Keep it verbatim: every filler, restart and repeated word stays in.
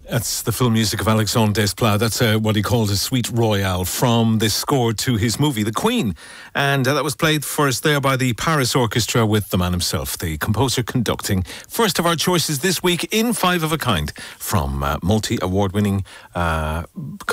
That's the full music of Alexandre Desplat. That's uh, what he called a suite royale from the score to his movie, The Queen. And uh, that was played for us there by the Paris Orchestra with the man himself, the composer conducting. First of our choices this week in Five of a Kind from uh, multi-award winning uh,